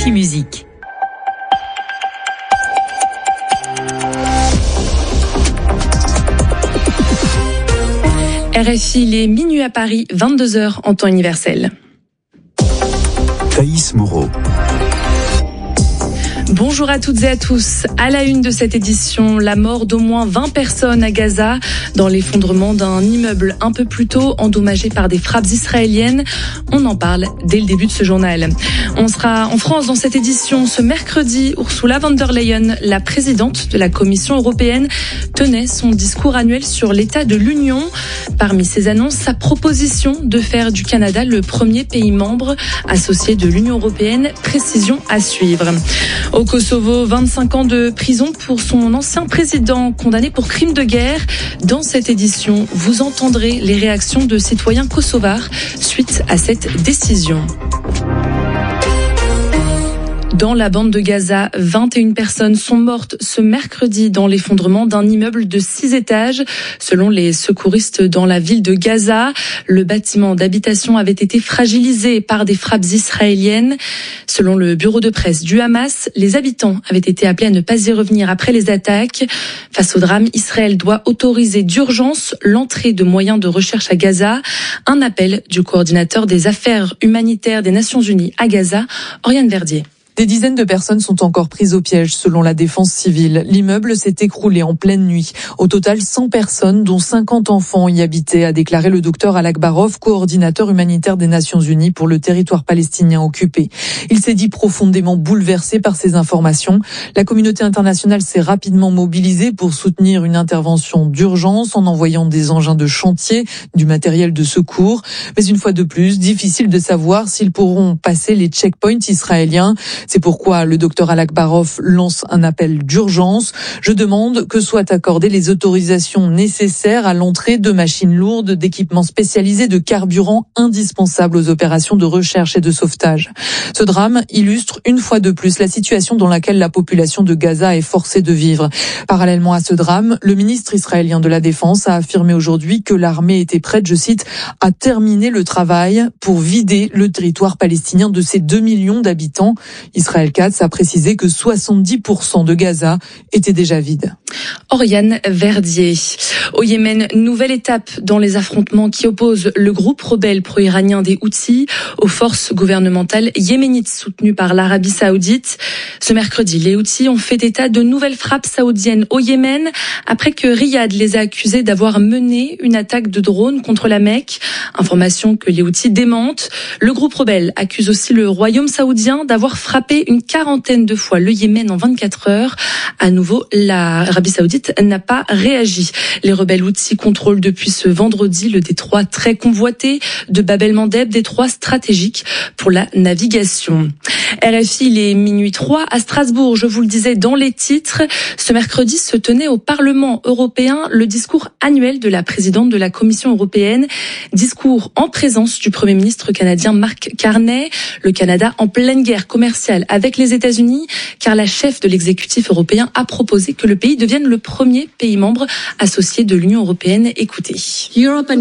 RFI Musique. RFI, il est minuit à Paris, 22h en temps universel. Thaïs Moreau. Bonjour à toutes et à tous. À la une de cette édition, la mort d'au moins 20 personnes à Gaza dans l'effondrement d'un immeuble un peu plus tôt endommagé par des frappes israéliennes. On en parle dès le début de ce journal. On sera en France dans cette édition ce mercredi. Ursula von der Leyen, la présidente de la Commission européenne, tenait son discours annuel sur l'état de l'Union. Parmi ses annonces, sa proposition de faire du Canada le premier pays membre associé de l'Union européenne. Précision à suivre. Au Kosovo, 25 ans de prison pour son ancien président condamné pour crime de guerre. Dans cette édition, vous entendrez les réactions de citoyens kosovars suite à cette décision. Dans la bande de Gaza, 21 personnes sont mortes ce mercredi dans l'effondrement d'un immeuble de 6 étages. Selon les secouristes dans la ville de Gaza, le bâtiment d'habitation avait été fragilisé par des frappes israéliennes. Selon le bureau de presse du Hamas, les habitants avaient été appelés à ne pas y revenir après les attaques. Face au drame, Israël doit autoriser d'urgence l'entrée de moyens de recherche à Gaza. Un appel du coordinateur des affaires humanitaires des Nations Unies à Gaza, Oriane Verdier. Des dizaines de personnes sont encore prises au piège, selon la défense civile. L'immeuble s'est écroulé en pleine nuit. Au total, 100 personnes, dont 50 enfants, y habitaient, a déclaré le docteur Al-Akbarov, coordinateur humanitaire des Nations Unies pour le territoire palestinien occupé. Il s'est dit profondément bouleversé par ces informations. La communauté internationale s'est rapidement mobilisée pour soutenir une intervention d'urgence en envoyant des engins de chantier, du matériel de secours. Mais une fois de plus, difficile de savoir s'ils pourront passer les checkpoints israéliens. C'est pourquoi le docteur Al-Akbarov lance un appel d'urgence. Je demande que soient accordées les autorisations nécessaires à l'entrée de machines lourdes, d'équipements spécialisés, de carburant indispensables aux opérations de recherche et de sauvetage. Ce drame illustre une fois de plus la situation dans laquelle la population de Gaza est forcée de vivre. Parallèlement à ce drame, le ministre israélien de la Défense a affirmé aujourd'hui que l'armée était prête, je cite, à terminer le travail pour vider le territoire palestinien de ses 2 millions d'habitants. Israël Katz a précisé que 70% de Gaza était déjà vide. Oriane Verdier. Au Yémen, nouvelle étape dans les affrontements qui opposent le groupe rebelle pro-iranien des Houthis aux forces gouvernementales yéménites soutenues par l'Arabie Saoudite. Ce mercredi, les Houthis ont fait état de nouvelles frappes saoudiennes au Yémen après que Riyad les a accusés d'avoir mené une attaque de drone contre la Mecque. Information que les Houthis démentent. Le groupe rebelle accuse aussi le royaume saoudien d'avoir frappé une 40aine de fois le Yémen en 24 heures. À nouveau, l'Arabie Saoudite n'a pas réagi. Les rebelles Houthis contrôlent depuis ce vendredi le détroit très convoité de Bab el-Mandeb, détroit stratégique pour la navigation. RFI, il est minuit 3 à Strasbourg. Je vous le disais dans les titres. Ce mercredi se tenait au Parlement européen le discours annuel de la présidente de la Commission européenne. Discours en présence du Premier ministre canadien Mark Carney. Le Canada en pleine guerre commerciale avec les États-Unis, car la chef de l'exécutif européen a proposé que le pays devienne le premier pays membre associé de l'Union européenne. Écoutez.